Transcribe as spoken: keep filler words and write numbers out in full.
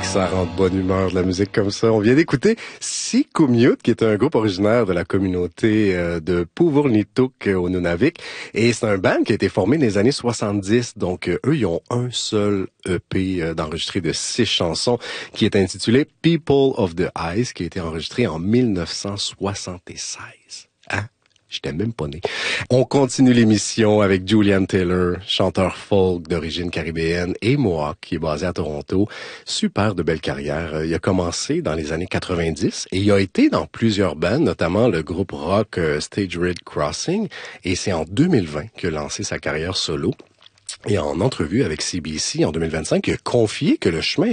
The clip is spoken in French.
ça rend de bonne humeur de la musique comme ça. On vient d'écouter Sikumyut, qui est un groupe originaire de la communauté de Puvurnituk au Nunavik. Et c'est un band qui a été formé dans les années soixante-dix. Donc, eux, ils ont un seul E P d'enregistré de six chansons qui est intitulé People of the Ice, qui a été enregistré en mille neuf cent soixante-seize. Hein? J'étais même pas né. On continue l'émission avec Julian Taylor, chanteur folk d'origine caribéenne et Mohawk, qui est basé à Toronto. Super de belle carrière. Il a commencé dans les années quatre-vingt-dix et il a été dans plusieurs bands, notamment le groupe rock Stage Red Crossing. Et c'est en deux mille vingt qu'il a lancé sa carrière solo. Et en entrevue avec C B C en deux mille vingt-cinq, il a confié que le chemin